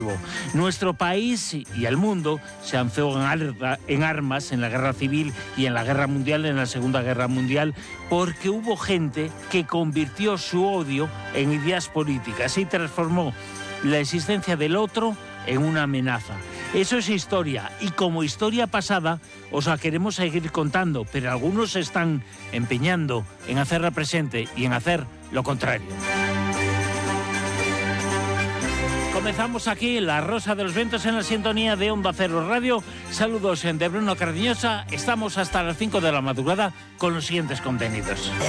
Nuestro país y el mundo se han feo en armas en la guerra civil y en la guerra mundial, en la Segunda Guerra Mundial, porque hubo gente que convirtió su odio en ideas políticas y transformó la existencia del otro en una amenaza. Eso es historia, y como historia pasada os la queremos seguir contando, pero algunos se están empeñando en hacerla presente y en hacer lo contrario. Comenzamos aquí La Rosa de los Vientos en la sintonía de Onda Cero Radio. Saludos de Bruno Cardeñosa. Estamos hasta las 5 de la madrugada con los siguientes contenidos.